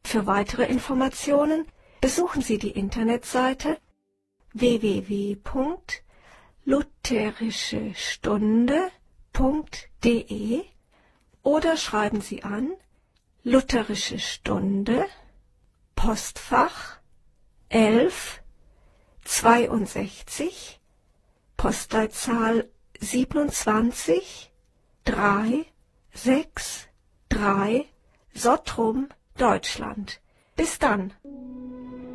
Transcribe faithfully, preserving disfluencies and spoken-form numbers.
Für weitere Informationen besuchen Sie die Internetseite w w w punkt lutherische stunde punkt d e oder schreiben Sie an Lutherische Stunde, Postfach elf zweiundsechzig, Postleitzahl siebenundzwanzig drei sechs drei, Sottrum, Deutschland. Bis dann!